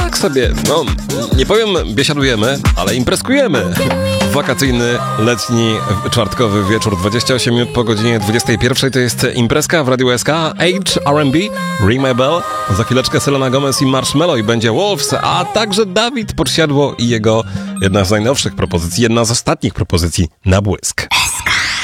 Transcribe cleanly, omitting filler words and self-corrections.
tak sobie, nie powiem biesiadujemy, ale impreskujemy. Wakacyjny, letni, czwartkowy wieczór, 28 minut po godzinie 21. To jest imprezka w Radiu SK, R&B, Ring My Bell. Za chwileczkę Selena Gomez i Marshmello i będzie Wolves, a także Dawid Podsiadło i jego jedna z najnowszych propozycji, jedna z ostatnich propozycji na błysk.